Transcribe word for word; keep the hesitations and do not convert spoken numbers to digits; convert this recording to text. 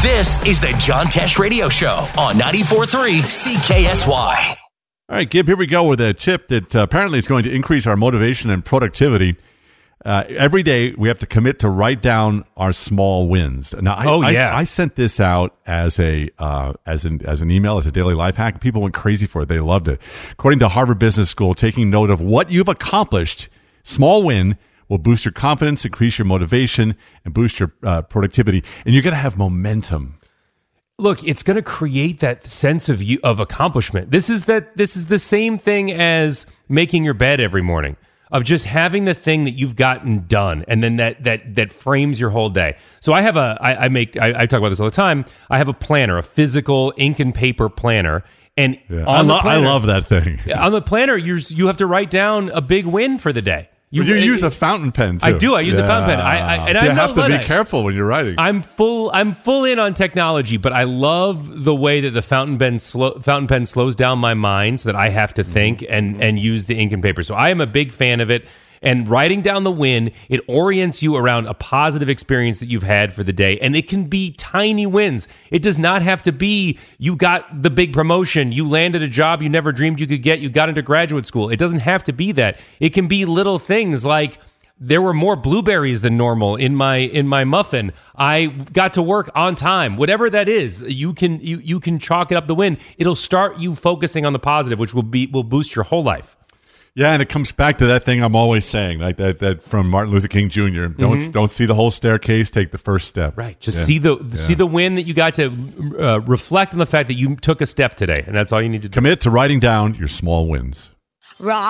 This is the John Tesh Radio Show on ninety-four point three C K S Y. All right, Gib, here we go with a tip that uh, apparently is going to increase our motivation and productivity. Uh, every day, we have to commit to write down our small wins. Now, I, oh, yeah. I, I sent this out as a uh, as an as an email, as a daily life hack. People went crazy for it. They loved it. According to Harvard Business School, taking note of what you've accomplished, small win, will boost your confidence, increase your motivation, and boost your uh, productivity. And you're going to have momentum. Look, it's going to create that sense of you, of accomplishment. This is that. This is the same thing as making your bed every morning, of just having the thing that you've gotten done, and then that that that frames your whole day. So I have a, I, I make, I, I talk about this all the time. I have a planner, a physical ink and paper planner, and Yeah. on I, lo- the planner, I love that thing. on the planner, you you have to write down a big win for the day. You, you use a fountain pen, too. I do. I use a fountain pen. I, I, and so I you have to be I, careful when you're writing. I'm full. I'm full in on technology, but I love the way that the fountain pen slow, fountain pen slows down my mind, so that I have to think and and use the ink and paper. So I am a big fan of it. And writing down the win, it orients you around a positive experience that you've had for the day. And it can be tiny wins. It does not have to be you got the big promotion, you landed a job you never dreamed you could get, you got into graduate school. It doesn't have to be that. It can be little things like, there were more blueberries than normal in my in my muffin. I got to work on time. Whatever that is, you can you you can chalk it up the win. It'll start you focusing on the positive, which will be will boost your whole life. Yeah, and it comes back to that thing I'm always saying, like that, that from Martin Luther King Junior Don't Mm-hmm. don't see the whole staircase, take the first step. Right. Just Yeah. see the Yeah. see the win that you got to uh, reflect on the fact that you took a step today, and that's all you need to do. Commit to writing down your small wins. Rock.